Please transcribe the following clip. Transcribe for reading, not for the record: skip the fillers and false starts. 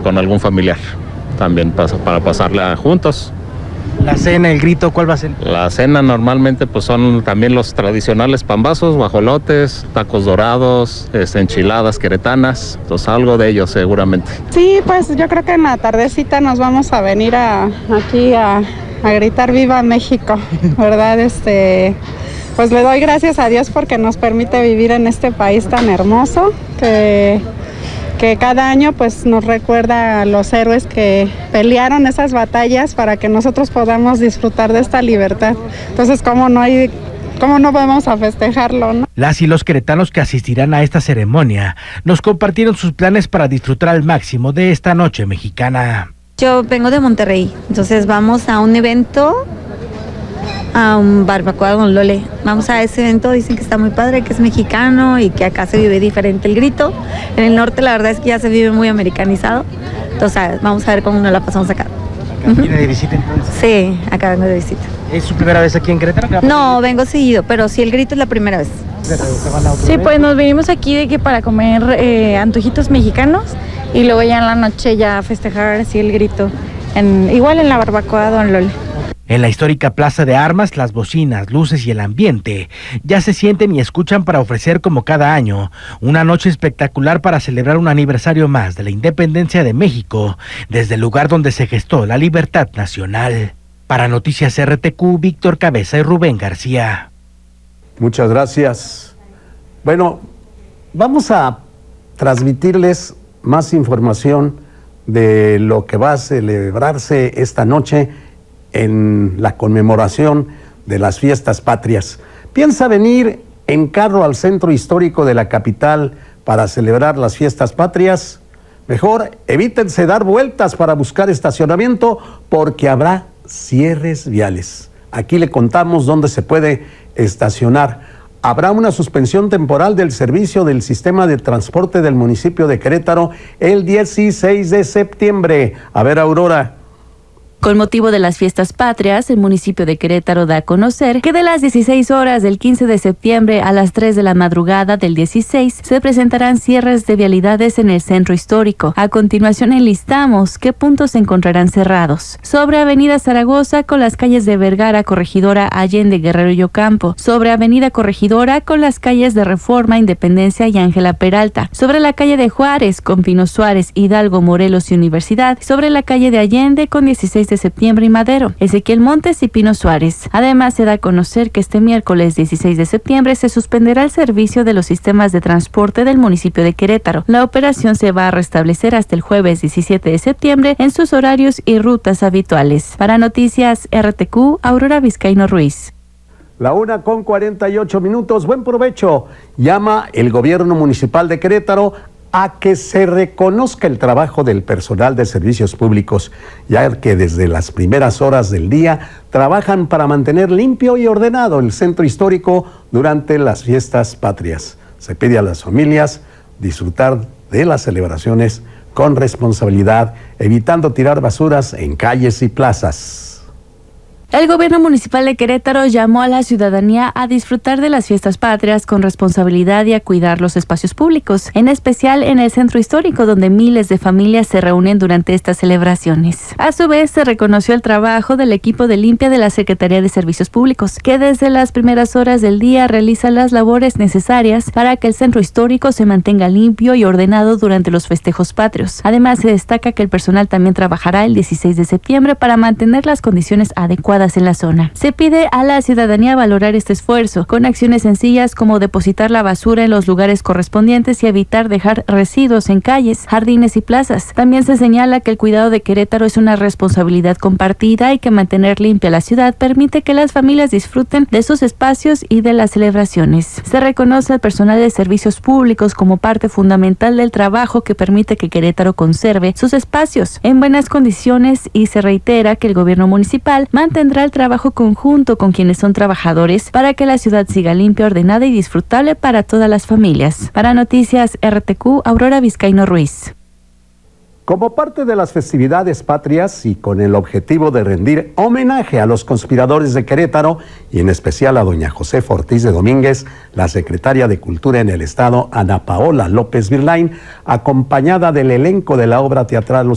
con algún familiar, también para pasarla juntos. La cena, el grito, ¿cuál va a ser? La cena normalmente pues son también los tradicionales pambazos, guajolotes, tacos dorados, enchiladas queretanas, entonces algo de ellos seguramente. Sí, pues yo creo que en la tardecita nos vamos a venir aquí a gritar ¡Viva México!, ¿verdad? Pues le doy gracias a Dios porque nos permite vivir en este país tan hermoso que cada año pues nos recuerda a los héroes que pelearon esas batallas para que nosotros podamos disfrutar de esta libertad. Entonces, ¿cómo no vamos a festejarlo, no? Las y los queretanos que asistirán a esta ceremonia nos compartieron sus planes para disfrutar al máximo de esta noche mexicana. Yo vengo de Monterrey, entonces vamos a un evento, a un barbacoa Don Lole. Vamos a ese evento, dicen que está muy padre, que es mexicano y que acá se vive diferente el grito. En el norte la verdad es que ya se vive muy americanizado, entonces vamos a ver cómo nos la pasamos acá. ¿Viene de visita entonces? Sí, acá vengo de visita. ¿Es su primera vez aquí en Querétaro? No, vengo seguido, pero sí el grito es la primera vez. Sí, pues nos vinimos aquí de que para comer antojitos mexicanos y luego ya en la noche ya festejar así el grito, igual en la barbacoa Don Lole. En la histórica Plaza de Armas, las bocinas, luces y el ambiente ya se sienten y escuchan para ofrecer, como cada año, una noche espectacular para celebrar un aniversario más de la independencia de México, desde el lugar donde se gestó la libertad nacional. Para Noticias RTQ, Víctor Cabeza y Rubén García. Muchas gracias. Bueno, vamos a transmitirles más información de lo que va a celebrarse esta noche en la conmemoración de las fiestas patrias. ¿Piensa venir en carro al centro histórico de la capital para celebrar las fiestas patrias? Mejor evítense dar vueltas para buscar estacionamiento porque habrá cierres viales. Aquí le contamos dónde se puede estacionar. Habrá una suspensión temporal del servicio del sistema de transporte del municipio de Querétaro el 16 de septiembre. A ver, Aurora. Con motivo de las fiestas patrias, el municipio de Querétaro da a conocer que de las 16 horas del 15 de septiembre a las 3 de la madrugada del 16 se presentarán cierres de vialidades en el centro histórico. A continuación enlistamos qué puntos se encontrarán cerrados. Sobre Avenida Zaragoza con las calles de Vergara, Corregidora, Allende, Guerrero y Ocampo. Sobre Avenida Corregidora con las calles de Reforma, Independencia y Ángela Peralta. Sobre la calle de Juárez con Pino Suárez, Hidalgo, Morelos y Universidad. Sobre la calle de Allende con 16 de septiembre y Madero, Ezequiel Montes y Pino Suárez. Además, se da a conocer que este miércoles 16 de septiembre se suspenderá el servicio de los sistemas de transporte del municipio de Querétaro. La operación se va a restablecer hasta el jueves 17 de septiembre en sus horarios y rutas habituales. Para Noticias RTQ, Aurora Vizcaíno Ruiz. La 1:48. Buen provecho. Llama el gobierno municipal de Querétaro a que se reconozca el trabajo del personal de servicios públicos, ya que desde las primeras horas del día trabajan para mantener limpio y ordenado el centro histórico durante las fiestas patrias. Se pide a las familias disfrutar de las celebraciones con responsabilidad, evitando tirar basuras en calles y plazas. El gobierno municipal de Querétaro llamó a la ciudadanía a disfrutar de las fiestas patrias con responsabilidad y a cuidar los espacios públicos, en especial en el centro histórico, donde miles de familias se reúnen durante estas celebraciones. A su vez, se reconoció el trabajo del equipo de limpia de la Secretaría de Servicios Públicos, que desde las primeras horas del día realiza las labores necesarias para que el centro histórico se mantenga limpio y ordenado durante los festejos patrios. Además, se destaca que el personal también trabajará el 16 de septiembre para mantener las condiciones adecuadas en la zona. Se pide a la ciudadanía valorar este esfuerzo con acciones sencillas como depositar la basura en los lugares correspondientes y evitar dejar residuos en calles, jardines y plazas. También se señala que el cuidado de Querétaro es una responsabilidad compartida y que mantener limpia la ciudad permite que las familias disfruten de sus espacios y de las celebraciones. Se reconoce al personal de servicios públicos como parte fundamental del trabajo que permite que Querétaro conserve sus espacios en buenas condiciones y se reitera que el gobierno municipal mantendrá el trabajo conjunto con quienes son trabajadores para que la ciudad siga limpia, ordenada y disfrutable para todas las familias. Para Noticias RTQ, Aurora Vizcaíno Ruiz. Como parte de las festividades patrias y con el objetivo de rendir homenaje a los conspiradores de Querétaro y en especial a doña Josefa Ortiz de Domínguez, la secretaria de Cultura en el Estado, Ana Paola López Virlain, acompañada del elenco de la obra teatral